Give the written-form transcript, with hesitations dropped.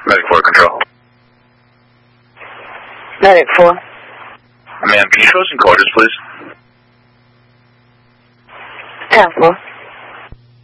Medic 4 control. Medic 4. Ma'am, can you show us some quarters, please? 10-4.